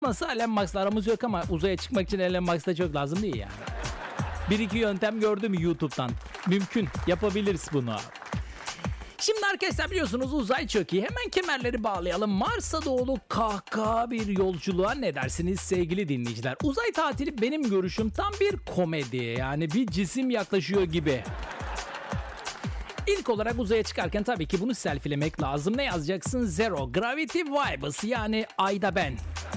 Nasıl Elon Musk'la aramız yok ama uzaya çıkmak için Elon Musk'ta çok lazım değil yani. Bir iki yöntem gördüm YouTube'dan. Mümkün. Yapabiliriz bunu. Şimdi arkadaşlar biliyorsunuz uzay çok iyi. Hemen kemerleri bağlayalım. Mars'a doğru kahkaha bir yolculuğa ne dersiniz sevgili dinleyiciler? Uzay tatili benim görüşüm tam bir komedi. Yani bir cisim yaklaşıyor gibi. İlk olarak uzaya çıkarken tabii ki bunu selfilemek lazım. Ne yazacaksın? Zero Gravity Vibes, yani ayda ben.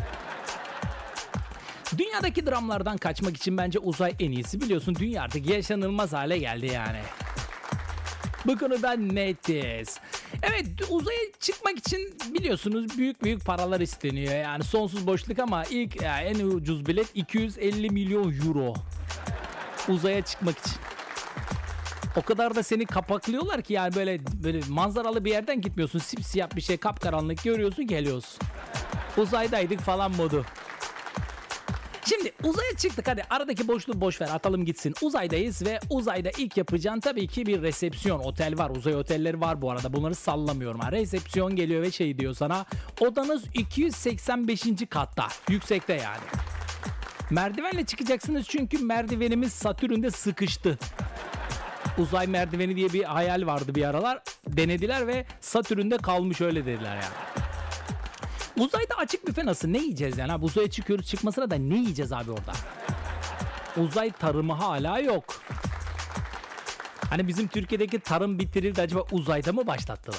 Dünyadaki dramlardan kaçmak için bence uzay en iyisi. Biliyorsun dünya artık yaşanılmaz hale geldi yani. Bu konuda netiz. Evet, uzaya çıkmak için biliyorsunuz büyük paralar isteniyor. Yani sonsuz boşluk ama ilk en ucuz bilet 250 milyon euro. Uzaya çıkmak için. O kadar da seni kapaklıyorlar ki yani böyle manzaralı bir yerden gitmiyorsun. Sipsiyah bir şey, kapkaranlık görüyorsun, geliyorsun. Uzaydaydık falan modu. Şimdi uzaya çıktık, hadi aradaki boşluğu boş ver, atalım gitsin. Uzaydayız ve uzayda ilk yapacağın tabii ki bir resepsiyon. Otel var, uzay otelleri var bu arada, bunları sallamıyorum. Resepsiyon geliyor ve şey diyor sana, odanız 285. katta, yüksekte yani. Merdivenle çıkacaksınız çünkü merdivenimiz Satürn'de sıkıştı. Uzay merdiveni diye bir hayal vardı bir aralar, denediler ve Satürn'de kalmış, öyle dediler yani. Uzayda açık büfe nasıl? Ne yiyeceğiz yani? Abi uzaya çıkıyoruz, çıkmasına da ne yiyeceğiz abi orada? Uzay tarımı hala yok. Hani bizim Türkiye'deki tarım bitirildi, acaba uzayda mı başlattılar?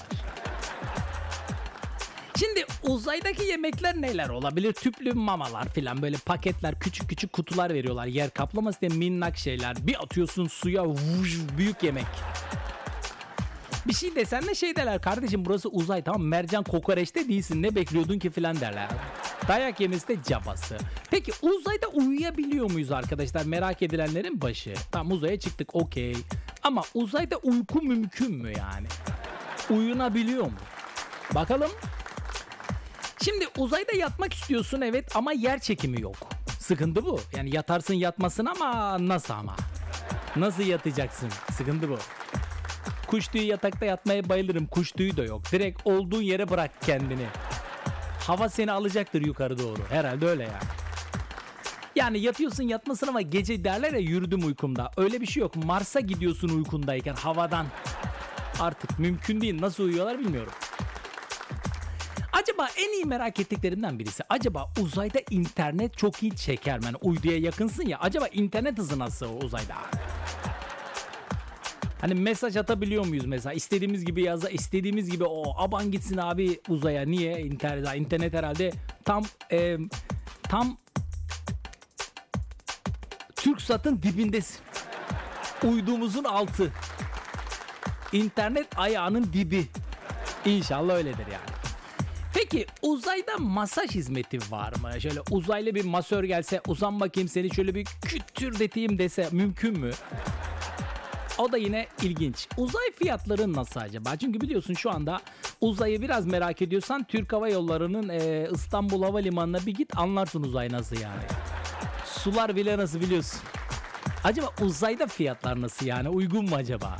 Şimdi uzaydaki yemekler neler olabilir? Tüplü mamalar filan, böyle paketler, küçük küçük kutular veriyorlar. Yer kaplaması diye minnak şeyler. Bir atıyorsun suya, vuş, büyük yemek. Bir şey desen de şey derler, kardeşim burası uzay, tamam, mercan kokoreçte değilsin, ne bekliyordun ki filan derler. Dayak yemesi de cabası. Peki uzayda uyuyabiliyor muyuz arkadaşlar, merak edilenlerin başı. Tamam, uzaya çıktık, okey, ama uzayda uyku mümkün mü yani? Uyunabiliyor mu? Bakalım. Şimdi uzayda yatmak istiyorsun, evet, ama yer çekimi yok. Sıkıntı bu. Yani yatarsın yatmasın ama nasıl ama? Nasıl yatacaksın? Sıkıntı bu. Kuş tüyü yatakta yatmaya bayılırım. Kuş tüyü de yok. Direkt olduğun yere bırak kendini. Hava seni alacaktır yukarı doğru. Herhalde öyle yani. Yani yatıyorsun yatmasın ama gece derler ya, yürüdüm uykumda. Öyle bir şey yok. Mars'a gidiyorsun uykundayken havadan. Artık mümkün değil. Nasıl uyuyorlar bilmiyorum. Acaba en iyi merak ettiklerimden birisi, acaba uzayda internet çok iyi çeker mi? Yani uyduya yakınsın ya. Acaba internet hızı nasıl uzayda? Hani mesaj atabiliyor muyuz mesela? İstediğimiz gibi yazsa, istediğimiz gibi aban gitsin abi uzaya. Niye? İnternet herhalde tam TürkSat'ın dibindesin. Uydumuzun altı. İnternet ayağının dibi. İnşallah öyledir yani. Peki uzayda masaj hizmeti var mı? Şöyle uzaylı bir masör gelse, uzan bakayım seni şöyle bir kütürdeteyim dese mümkün mü? O da yine ilginç. Uzay fiyatları nasıl acaba? Çünkü biliyorsun şu anda uzayı biraz merak ediyorsan Türk Hava Yolları'nın İstanbul Havalimanı'na bir git, anlarsın uzay nasıl yani. Sular bile nasıl biliyorsun. Acaba uzayda fiyatlar nasıl yani? Uygun mu acaba?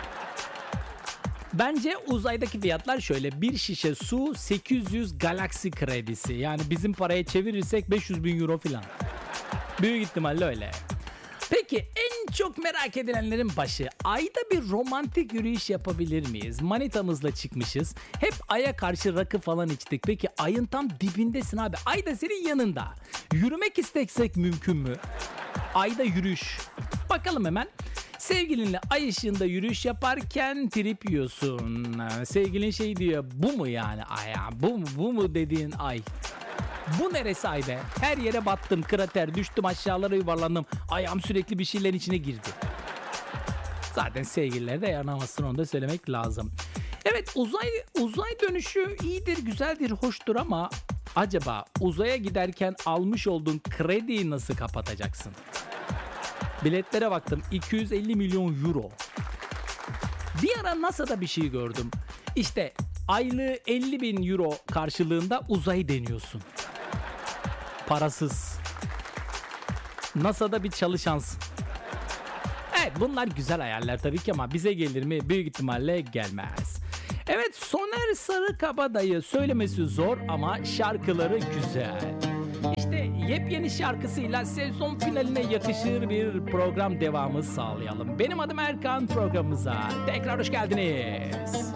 Bence uzaydaki fiyatlar şöyle: bir şişe su 800 galaksi kredisi. Yani bizim paraya çevirirsek 500 bin euro falan. Büyük ihtimalle öyle. Peki en çok merak edilenlerin başı, ayda bir romantik yürüyüş yapabilir miyiz? Manitamızla çıkmışız. Hep aya karşı rakı falan içtik. Peki ayın tam dibindesin abi. Ay da senin yanında. Yürümek isteksek mümkün mü? Ayda yürüyüş. Bakalım hemen. Sevgilinle ay ışığında yürüyüş yaparken trip yiyorsun. Sevgilin şey diyor, bu mu yani ay ya? Bu mu dediğin ay? Bu neresi ay be? Her yere battım, krater, düştüm aşağılara, yuvarlandım. Ayağım sürekli bir şeylerin içine girdi. Zaten sevgililer de yaranamazsın, onu da söylemek lazım. Evet, uzay dönüşü iyidir, güzeldir, hoştur ama acaba uzaya giderken almış olduğun krediyi nasıl kapatacaksın? Biletlere baktım, 250 milyon euro. Bir ara NASA'da bir şey gördüm. İşte aylığı 50 bin euro karşılığında uzayı deniyorsun. Parasız. NASA'da bir çalışansın. Evet, bunlar güzel hayaller tabii ki ama bize gelir mi? Büyük ihtimalle gelmez. Evet, Soner Sarıkabadayı söylemesi zor ama şarkıları güzel. yepyeni şarkısıyla sezon finaline yakışır bir program devamı sağlayalım. Benim adım Erkan, programımıza tekrar hoş geldiniz.